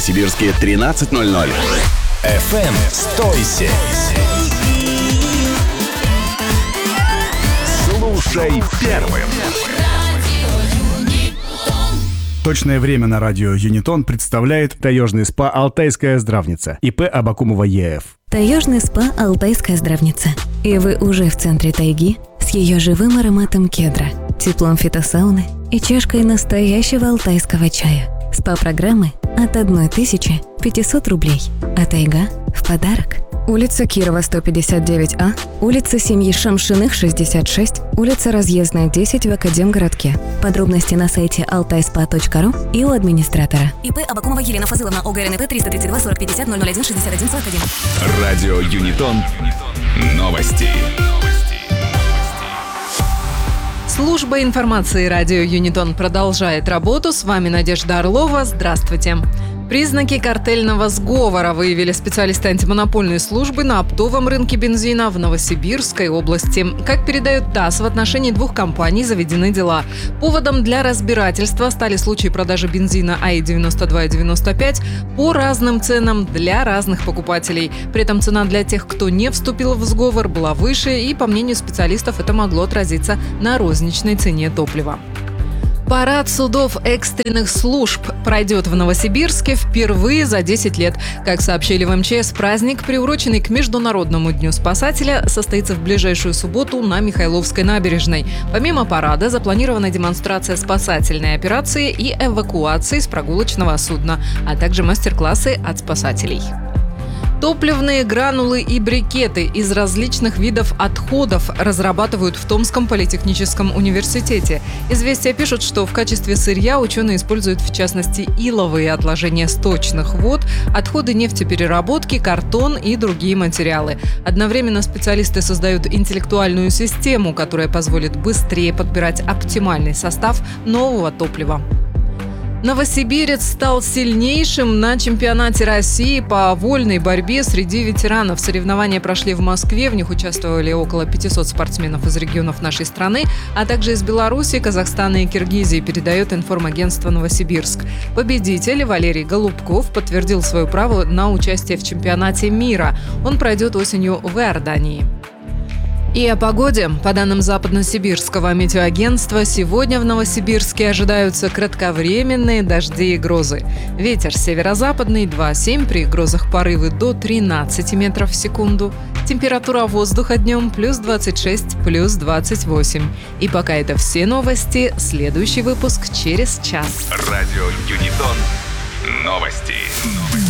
Новосибирске 13:00. FM 107. Слушай первым. Точное время на радио Юнитон представляет таежный СПА «Алтайская здравница» ИП Абакумова ЕФ. Таежный СПА «Алтайская здравница». И вы уже в центре тайги с ее живым ароматом кедра, теплом фитосауны и чашкой настоящего алтайского чая. СПА-программы от 1500 рублей, а тайга в подарок. Улица Кирова, 159А, улица семьи Шамшиных, 66, улица Разъездная, 10 в Академгородке. Подробности на сайте altaispa.ru и у администратора. ИП Абакумова Елена Фазыловна, ОГРНП 332 40 50 001 61 41. Радио Юнитон. Новости. Служба информации радио Юнитон продолжает работу. С вами Надежда Орлова. Здравствуйте. Признаки картельного сговора выявили специалисты антимонопольной службы на оптовом рынке бензина в Новосибирской области. Как передает ТАСС, в отношении двух компаний заведены дела. Поводом для разбирательства стали случаи продажи бензина АИ-92 и 95 по разным ценам для разных покупателей. При этом цена для тех, кто не вступил в сговор, была выше, и, по мнению специалистов, это могло отразиться на розничной цене топлива. Парад судов экстренных служб пройдет в Новосибирске впервые за 10 лет. Как сообщили в МЧС, праздник, приуроченный к Международному дню спасателя, состоится в ближайшую субботу на Михайловской набережной. Помимо парада запланирована демонстрация спасательной операции и эвакуации с прогулочного судна, а также мастер-классы от спасателей. Топливные гранулы и брикеты из различных видов отходов разрабатывают в Томском политехническом университете. «Известия» пишут, что в качестве сырья ученые используют в частности иловые отложения сточных вод, отходы нефтепереработки, картон и другие материалы. Одновременно специалисты создают интеллектуальную систему, которая позволит быстрее подбирать оптимальный состав нового топлива. Новосибирец стал сильнейшим на чемпионате России по вольной борьбе среди ветеранов. Соревнования прошли в Москве, в них участвовали около 500 спортсменов из регионов нашей страны, а также из Беларуси, Казахстана и Киргизии, передает информагентство «Новосибирск». Победитель Валерий Голубков подтвердил свое право на участие в чемпионате мира. Он пройдет осенью в Иордании. И о погоде. По данным Западносибирского метеоагентства, сегодня в Новосибирске ожидаются кратковременные дожди и грозы. Ветер северо-западный 2,7, при грозах порывы до 13 метров в секунду. Температура воздуха днем плюс 26, плюс 28. И пока это все новости, следующий выпуск через час. Радио Юнитон. Новости.